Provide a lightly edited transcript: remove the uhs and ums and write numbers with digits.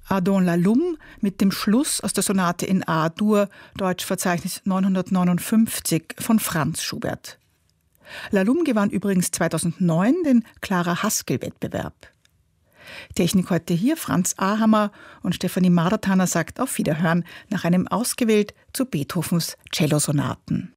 Ardent Laloum mit dem Schluss aus der Sonate in A-Dur, Deutschverzeichnis 959 von Franz Schubert. Laloum gewann übrigens 2009 den Clara-Haskell-Wettbewerb. Technik heute hier Franz Ahammer und Stefanie Madertaner sagt auf Wiederhören nach einem Ausgewählt zu Beethovens Cellosonaten.